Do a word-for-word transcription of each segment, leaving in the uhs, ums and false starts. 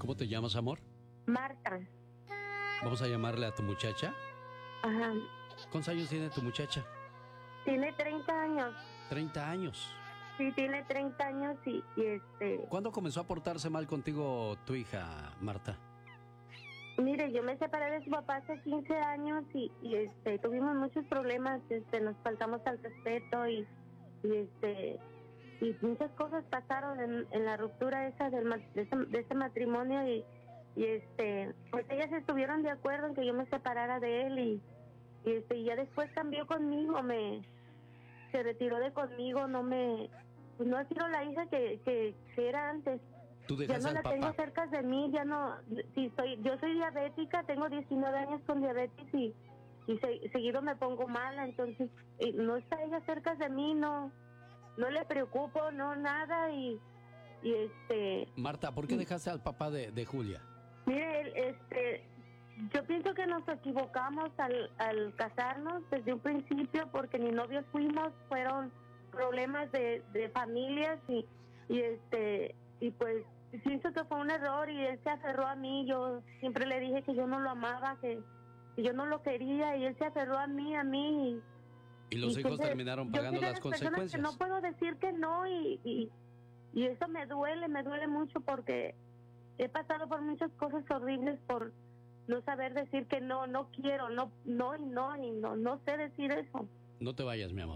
¿Cómo te llamas, amor? Marta. Vamos a llamarle a tu muchacha. Ajá. ¿Cuántos años tiene tu muchacha? Tiene treinta años. treinta años. Sí, tiene treinta años y, y este... ¿Cuándo comenzó a portarse mal contigo tu hija, Marta? Mire, yo me separé de su papá hace quince años y, y este, tuvimos muchos problemas, este, nos faltamos al respeto y, y este... y muchas cosas pasaron en, en la ruptura esa del, ma- de, ese, de ese matrimonio y, y este pues ellas estuvieron de acuerdo en que yo me separara de él y, y este y ya después cambió conmigo, me se retiró de conmigo, no me pues no ha sido la hija que, que, que era antes. ¿Tú Ya dejas no al la papá? tengo cerca de mí, ya no, sí, soy, yo soy diabética, tengo diecinueve años con diabetes y, y se- seguido me pongo mala, entonces eh, no está ella cerca de mí, no no le preocupo, no nada y, y este, Marta, ¿por qué dejaste al papá de, de Julia? mire, el- este, yo pienso que nos equivocamos al, al casarnos desde un principio porque ni novios fuimos, fueron problemas de, de familias y, y este, y pues pienso que fue un error y él se aferró a mí, yo siempre le dije que yo no lo amaba, que, que yo no lo quería y él se aferró a mí, a mí y, Y los y hijos siempre- terminaron yo pagando soy de las personas consecuencias. que no puedo decir que no y, y, y eso me duele, me duele mucho porque he pasado por muchas cosas horribles por no saber decir que no, no quiero, no, no y no y no, no sé decir eso. No te vayas, mi amor.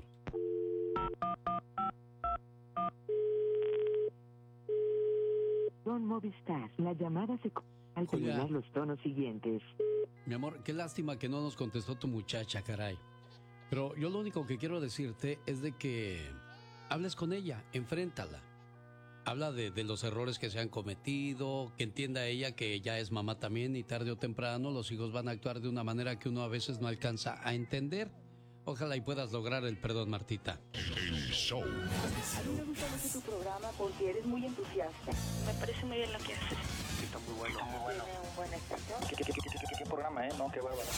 Con Movistar, la llamada se... co- Al Julia. terminar los tonos siguientes. Mi amor, qué lástima que no nos contestó tu muchacha, caray. Pero yo lo único que quiero decirte es de que hables con ella, enfréntala. Habla de, de los errores que se han cometido, que entienda ella que ella es mamá también y tarde o temprano los hijos van a actuar de una manera que uno a veces no alcanza a entender. Ojalá y puedas lograr el perdón, Martita. El show. A mí me gusta mucho tu programa porque eres muy entusiasta. Me parece muy bien lo que haces. Sí, está muy bueno. Muy bueno. Tiene un buen estación. ¿Qué, qué, qué, qué, qué- qué programa, eh? No, qué bárbaro.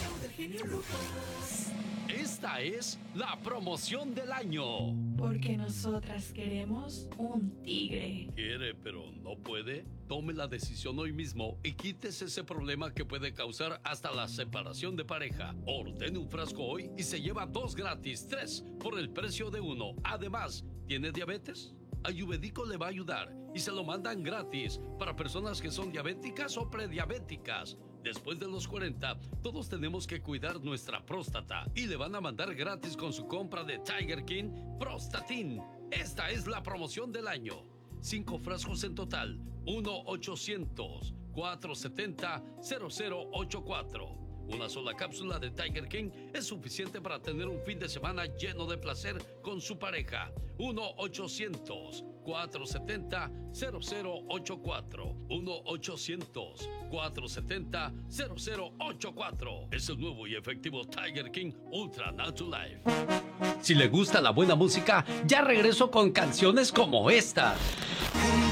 Esta es la promoción del año. Porque nosotras queremos un tigre. ¿Quiere pero no puede? Tome la decisión hoy mismo y quítese ese problema que puede causar hasta la separación de pareja. Ordene un frasco hoy y se lleva dos gratis, tres por el precio de uno. Además, ¿tiene diabetes? Ayurvédico le va a ayudar y se lo mandan gratis para personas que son diabéticas o prediabéticas. Después de los cuarenta, todos tenemos que cuidar nuestra próstata y le van a mandar gratis con su compra de Tiger King Prostatin. Esta es la promoción del año. Cinco frascos en total. uno ochocientos, cuatrocientos setenta, cero cero ochenta y cuatro. Una sola cápsula de Tiger King es suficiente para tener un fin de semana lleno de placer con su pareja. uno ochocientos, cuatrocientos setenta, cero cero ochenta y cuatro. uno ochocientos, cuatrocientos setenta, cero cero ochenta y cuatro. Es el nuevo y efectivo Tiger King Ultra Natural Life. Si le gusta la buena música, ya regreso con canciones como esta.